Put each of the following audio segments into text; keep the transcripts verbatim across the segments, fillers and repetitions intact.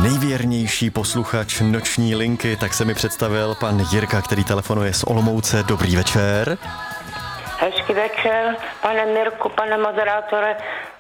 Nejvěrnější posluchač Noční linky, tak se mi představil pan Jirka, který telefonuje z Olomouce. Dobrý večer. Hezký večer, pane Mirku, pane moderátore.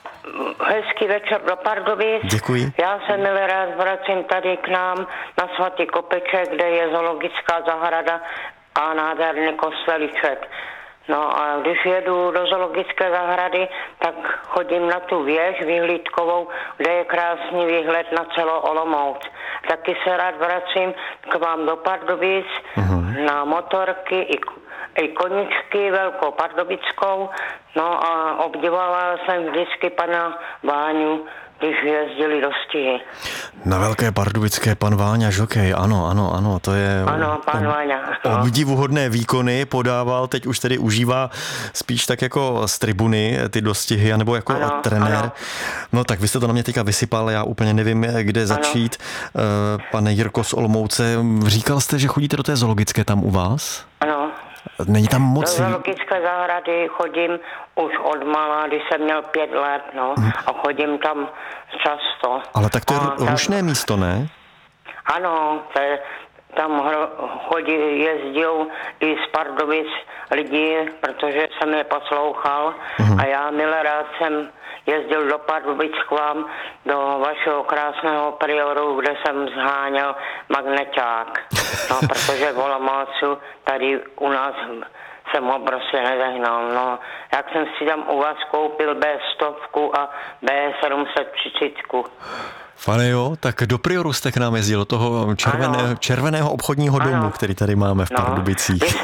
Hezký večer do Pardubic. Děkuji. Já se milé rád vracím tady k nám na Svatý Kopeček, kde je zoologická zahrada a nádherný kostelíček. No a když jedu do zoologické zahrady, tak chodím na tu věž vyhlídkovou, kde je krásný výhled na celou Olomouc. Taky se rád vracím k vám do Pardubic uh-huh. na motorky i, i koničky velkou pardubickou. No a obdivovala jsem vždycky pana Váňu, když jezdili do stihy. Na Velké Pardubické pan Váňa žokej, ano, ano, ano, to je... Ano, pan Váňa. No. Obdivuhodné výkony podával, teď už tedy užívá spíš tak jako z tribuny ty dostihy, anebo jako ano, trenér. Ano. No tak vy jste to na mě teďka vysypal, já úplně nevím, kde začít. Ano. Pane Jirko z Olomouce, říkal jste, že chodíte do té zoologické tam u vás? Ano. Není tam moc... Do zoologické zahrady chodím už od malá, když jsem měl pět let, no, hmm. a chodím tam často. Ale tak to je a, rušné tam... místo, ne? Ano, to je, tam chodí, jezdil i z Pardubic lidi, protože jsem je poslouchal hmm. a já milé rád jsem jezdil do Pardubic k vám, do vašeho krásného prioru, kde jsem zháněl magneťák. No, protože v Olomoucu tady u nás jsem ho prostě nezehnal. No, jak jsem si tam u vás koupil bé sto a bé sedm set třicet. Pane jo, tak do Prioru jste k nám jezdil, do toho červené, červeného obchodního domu, ano. který tady máme v no, Pardubicích. Když,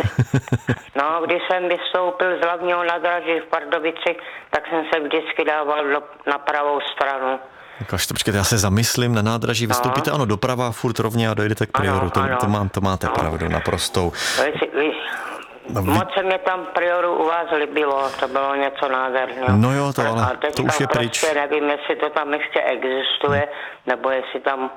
no, když jsem vystoupil z hlavního nádraží v Pardubici, tak jsem se vždycky dával do, na pravou stranu. Kažte, počkejte, já se zamyslím, na nádraží vystoupíte, no. ano, doprava, furt rovně a dojdete k Prioru, ano, to, ano. To, mám, to máte no. pravdu naprostou. Vy, vy, no, vy... Moc se mě tam Prioru u vás líbilo, to bylo něco nádherného. No jo, to, ale to už je pryč. Prostě nevím, jestli to tam ještě existuje, nebo jestli tam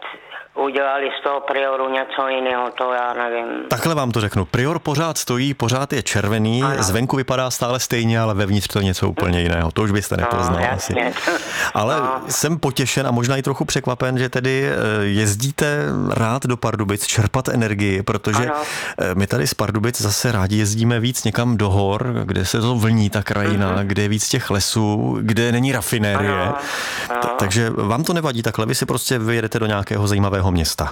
udělali z toho Prioru něco jiného, to já nevím. Takhle vám to řeknu. Prior pořád stojí, pořád je červený, ano. zvenku vypadá stále stejně, ale vevnitř to je něco úplně jiného. To už byste nepoznal no, asi. Ale no. jsem potěšen a možná i trochu překvapen, že tedy jezdíte rád do Pardubic čerpat energii, protože ano. my tady z Pardubic zase rádi jezdíme víc někam do hor, kde se to vlní ta krajina, uh-huh. kde je víc těch lesů, kde není rafinérie. Ano. Ano. Takže vám to nevadí takhle, vy si prostě vyjedete do nějakého zajímavého města.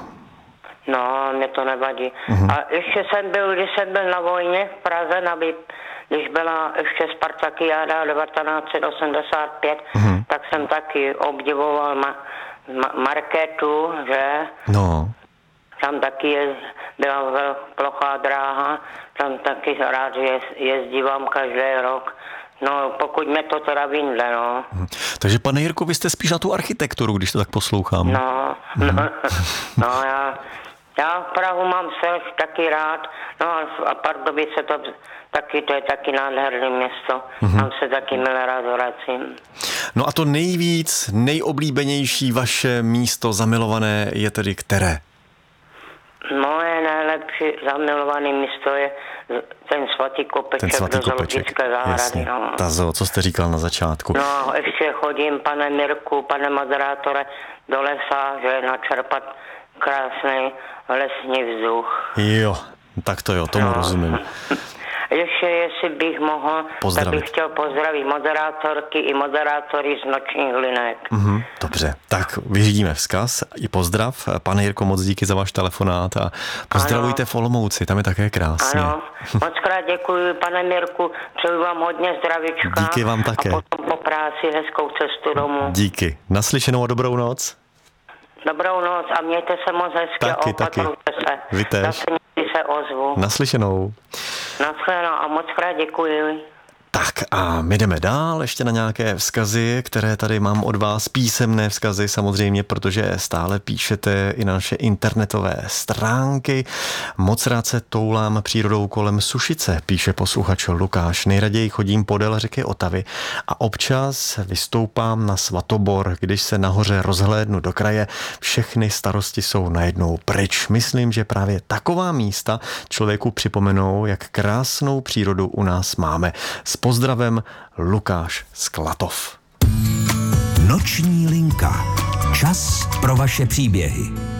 No, mě to nevadí. Uh-huh. A ještě jsem byl, když jsem byl na vojně v Praze, na Byt, když byla ještě Spartakiáda devatenáct set osmdesát pět, uh-huh. tak jsem taky obdivoval ma, ma, marketu, že? No. Tam taky je, byla vel, plochá dráha, tam taky rád jez, jezdívám každý rok. No, pokud mě to teda vyjde, no. Takže, pane Jirko, vy jste spíš na tu architekturu, když to tak poslouchám. No, no, hmm. no já, já v Prahu mám se taky rád, no a Pardubice to taky, to je taky nádherné město, hmm. tam se taky milé rád vracím. No a to nejvíc, nejoblíbenější vaše místo zamilované je tedy které? Moje nejlepší zamilované místo je ten Svatý Kopeček, ten svatý do zoologické zahrady. No. Ta zoo, co jste říkal na začátku. No, ještě chodím, pane Mirku, pane moderátore, do lesa, že načerpat krásný lesní vzduch. Jo, tak to jo, tomu no. rozumím. Ještě, jestli bych mohl, Pozdravit. tak bych chtěl pozdravit moderátorky i moderátory z Nočních linek. Mm-hmm, dobře, tak vyřídíme vzkaz i pozdrav. Pane Jirko, moc díky za váš telefonát a pozdravujte ano. v Olomouci, tam je také krásně. Ano, moc krát děkuji, pane Mirku, přeju vám hodně zdravíčka. Díky vám také. A potom po práci hezkou cestu domů. Díky, naslyšenou a dobrou noc. Dobrou noc a mějte se moc hezky taky, a opatrujte se. Vy též. Zase někdy se ozvu. Naslyšenou. Naschledanou a moc krát děkuji. Tak a my jdeme dál ještě na nějaké vzkazy, které tady mám od vás, písemné vzkazy samozřejmě, protože stále píšete i na naše internetové stránky. Moc rád se toulám přírodou kolem Sušice, píše posluchač Lukáš. Nejraději chodím podél řeky Otavy a občas vystoupám na Svatobor, když se nahoře rozhlédnu do kraje, všechny starosti jsou najednou pryč. Myslím, že právě taková místa člověku připomenou, jak krásnou přírodu u nás máme. S pozdravem Lukáš z Klatov. Noční linka. Čas pro vaše příběhy.